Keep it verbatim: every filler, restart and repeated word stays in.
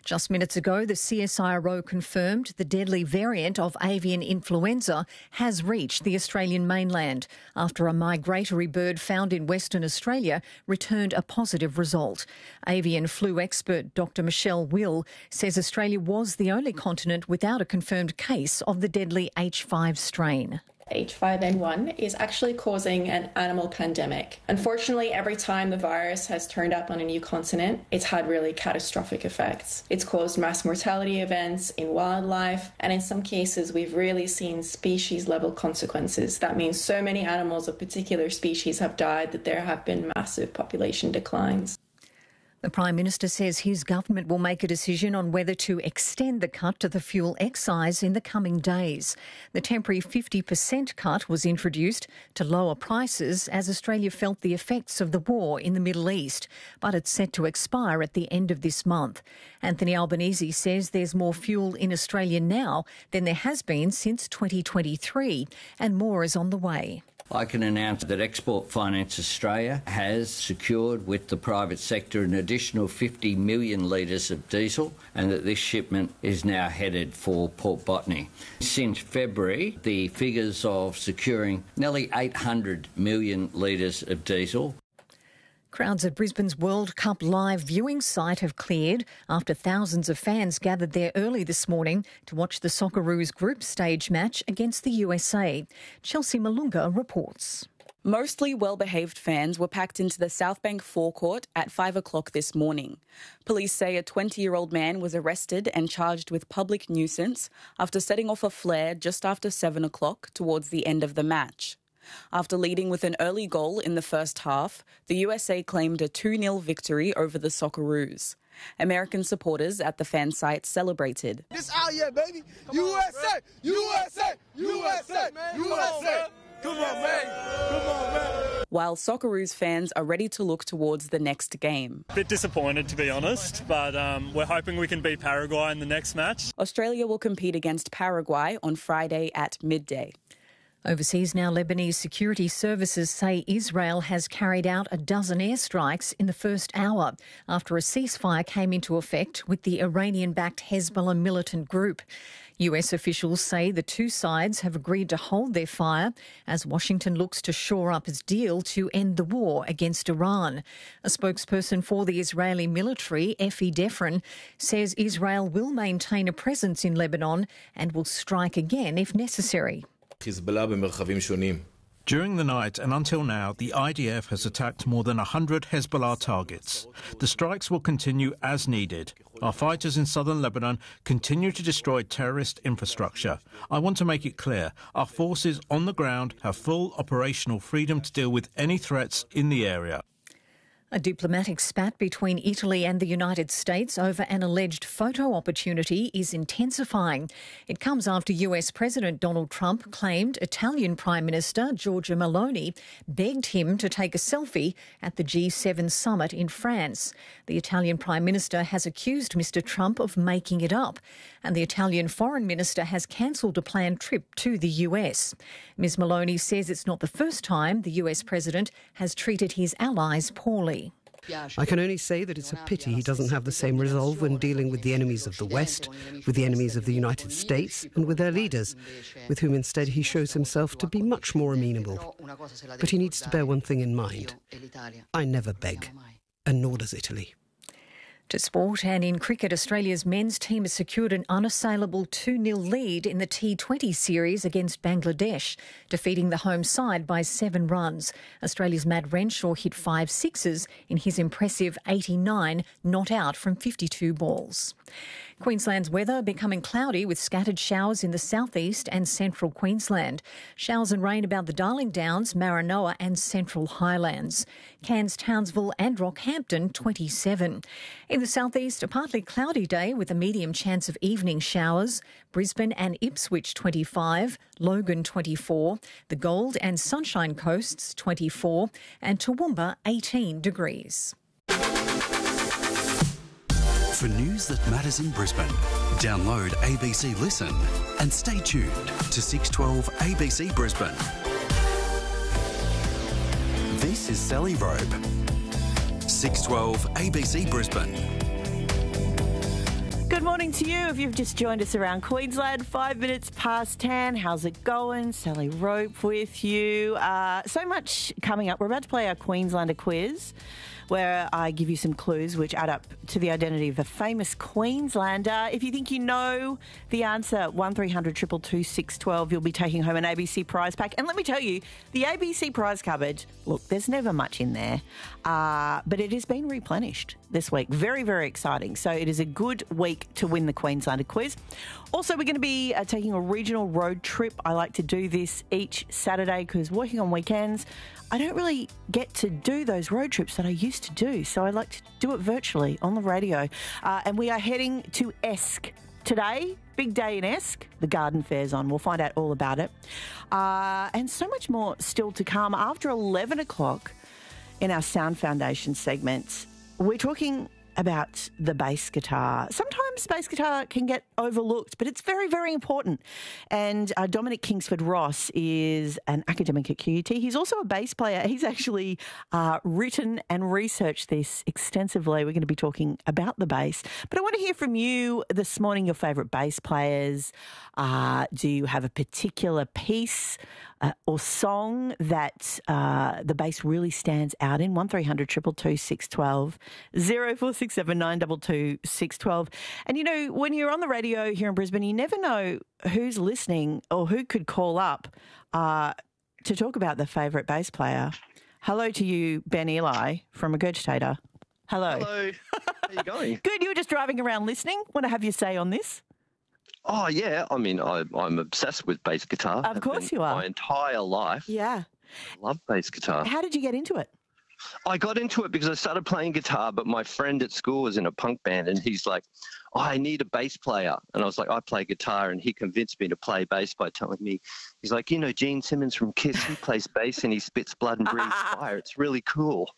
Just minutes ago, the C S I R O confirmed the deadly variant of avian influenza has reached the Australian mainland after a migratory bird found in Western Australia returned a positive result. Avian flu expert Doctor Michelle Will says Australia was the only continent without a confirmed case of the deadly H five strain. H five N one is actually causing an animal pandemic. Unfortunately, every time the virus has turned up on a new continent, it's had really catastrophic effects. It's caused mass mortality events in wildlife, and in some cases, we've really seen species-level consequences. That means so many animals of particular species have died that there have been massive population declines. The Prime Minister says his government will make a decision on whether to extend the cut to the fuel excise in the coming days. The temporary fifty percent cut was introduced to lower prices as Australia felt the effects of the war in the Middle East, but it's set to expire at the end of this month. Anthony Albanese says there's more fuel in Australia now than there has been since twenty twenty-three, and more is on the way. I can announce that Export Finance Australia has secured with the private sector an additional fifty million litres of diesel, and that this shipment is now headed for Port Botany. Since February, the figures of securing nearly eight hundred million litres of diesel. Crowds at Brisbane's World Cup live viewing site have cleared after thousands of fans gathered there early this morning to watch the Socceroos group stage match against the U S A. Chelsea Malunga reports. Mostly well-behaved fans were packed into the South Bank forecourt at five o'clock this morning. Police say a twenty-year-old man was arrested and charged with public nuisance after setting off a flare just after seven o'clock towards the end of the match. After leading with an early goal in the first half, the U S A claimed a two nil victory over the Socceroos. American supporters at the fan site celebrated. This out here, baby! U S A! U S A! U S A! U S A! Come on, man! Come on, man! While Socceroos fans are ready to look towards the next game. A bit disappointed, to be honest, but um, we're hoping we can beat Paraguay in the next match. Australia will compete against Paraguay on Friday at midday. Overseas now, Lebanese security services say Israel has carried out a dozen airstrikes in the first hour after a ceasefire came into effect with the Iranian-backed Hezbollah militant group. U S officials say the two sides have agreed to hold their fire as Washington looks to shore up its deal to end the war against Iran. A spokesperson for the Israeli military, Effie Defrin, says Israel will maintain a presence in Lebanon and will strike again if necessary. During the night and until now, the I D F has attacked more than one hundred Hezbollah targets. The strikes will continue as needed. Our fighters in southern Lebanon continue to destroy terrorist infrastructure. I want to make it clear, our forces on the ground have full operational freedom to deal with any threats in the area. A diplomatic spat between Italy and the United States over an alleged photo opportunity is intensifying. It comes after U S President Donald Trump claimed Italian Prime Minister Giorgia Meloni begged him to take a selfie at the G seven summit in France. The Italian Prime Minister has accused Mr Trump of making it up, and the Italian Foreign Minister has cancelled a planned trip to the U S. Miz Meloni says it's not the first time the U S President has treated his allies poorly. I can only say that it's a pity he doesn't have the same resolve when dealing with the enemies of the West, with the enemies of the United States and with their leaders, with whom instead he shows himself to be much more amenable. But he needs to bear one thing in mind. I never beg, and nor does Italy. To sport, and in cricket, Australia's men's team has secured an unassailable two nil lead in the T twenty series against Bangladesh, defeating the home side by seven runs. Australia's Matt Renshaw hit five sixes in his impressive eighty-nine not out from fifty-two balls. Queensland's weather becoming cloudy with scattered showers in the southeast and central Queensland. Showers and rain about the Darling Downs, Maranoa and central Highlands. Cairns, Townsville and Rockhampton, twenty-seven. In the southeast, a partly cloudy day with a medium chance of evening showers. Brisbane and Ipswich, twenty-five. Logan, twenty-four. The Gold and Sunshine Coasts, twenty-four. And Toowoomba, eighteen degrees. For news that matters in Brisbane, download A B C Listen and stay tuned to six twelve A B C Brisbane. This is Sally Robe. six twelve A B C Brisbane. Good morning to you. If you've just joined us around Queensland, five minutes past ten. How's it going? Sally Rope with you. Uh, so much coming up. We're about to play our Queenslander quiz, where I give you some clues which add up to the identity of a famous Queenslander. If you think you know the answer, one three hundred two two two six one two, you'll be taking home an A B C prize pack. And let me tell you, the A B C prize cupboard, look, there's never much in there, uh, but it has been replenished this week. Very, very exciting. So it is a good week to win the Queenslander quiz. Also, we're going to be uh, taking a regional road trip. I like to do this each Saturday because working on weekends, I don't really get to do those road trips that I used to do. So I like to do it virtually on the radio. Uh, and we are heading to Esk today. Big day in Esk. The garden fair's on. We'll find out all about it. Uh, and so much more still to come. After eleven o'clock in our Sound Foundation segment, we're talking about the bass guitar. Sometimes bass guitar can get overlooked, but it's very, very important. And uh, Dominic Kingsford Ross is an academic at Q U T. He's also a bass player. He's actually uh, written and researched this extensively. We're going to be talking about the bass. But I want to hear from you this morning, your favourite bass players. Uh, do you have a particular piece Uh, or song that uh, the bass really stands out in? one three hundred two two two six one two, zero four six seven nine two two six one two. And, you know, when you're on the radio here in Brisbane, you never know who's listening or who could call up uh, to talk about their favourite bass player. Hello to you, Ben Eli from Regurgitator. Hello. Hello. How you going? Good. You were just driving around listening. Want to have your say on this? Oh, yeah. I mean, I, I'm obsessed with bass guitar. Of course you are. My entire life. Yeah. I love bass guitar. How did you get into it? I got into it because I started playing guitar, but my friend at school was in a punk band, and he's like, oh, I need a bass player. And I was like, I play guitar, and he convinced me to play bass by telling me, he's like, you know, Gene Simmons from Kiss, he plays bass and he spits blood and breathes fire. It's really cool.